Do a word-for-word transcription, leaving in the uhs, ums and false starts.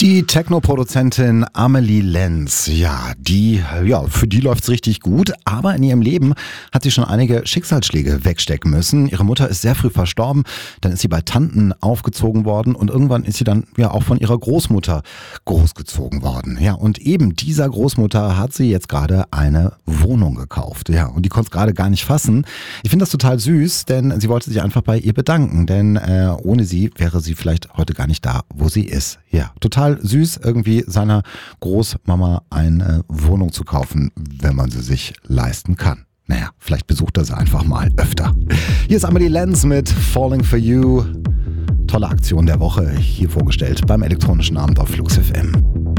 Die Techno-Produzentin Amelie Lenz, ja, die, ja, für die läuft's richtig gut, aber in ihrem Leben hat sie schon einige Schicksalsschläge wegstecken müssen. Ihre Mutter ist sehr früh verstorben, dann ist sie bei Tanten aufgezogen worden und irgendwann ist sie dann ja auch von ihrer Großmutter großgezogen worden. Ja, und eben dieser Großmutter hat sie jetzt gerade eine Wohnung gekauft. Ja, und die konnte es gerade gar nicht fassen. Ich finde das total süß, denn sie wollte sich einfach bei ihr bedanken, denn äh, ohne sie wäre sie vielleicht heute gar nicht da, wo sie ist. Ja, total süß, irgendwie seiner Großmama eine Wohnung zu kaufen, wenn man sie sich leisten kann. Naja, vielleicht besucht er sie einfach mal öfter. Hier ist Amelie Lenz mit Falling for You. Tolle Aktion der Woche hier vorgestellt beim elektronischen Abend auf Flux F M.